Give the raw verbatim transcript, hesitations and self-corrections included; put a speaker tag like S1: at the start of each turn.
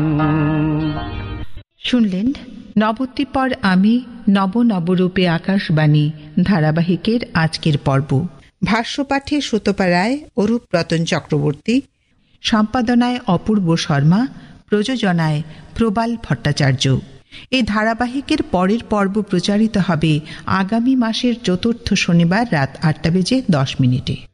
S1: শুনলেন নবদ্বীপর আমি নব নবরূপে আকাশবাণী ধারাবাহিকের আজকের পর্ব। ভাষ্যপাঠে সুতপা রায়, অরূপ রতন চক্রবর্তী, সম্পাদনায় অপূর্ব শর্মা, প্রযোজনায় প্রবাল ভট্টাচার্য। এই ধারাবাহিকের পরের পর্ব প্রচারিত হবে আগামী মাসের চতুর্থ শনিবার রাত আটটা বেজে দশ মিনিটে।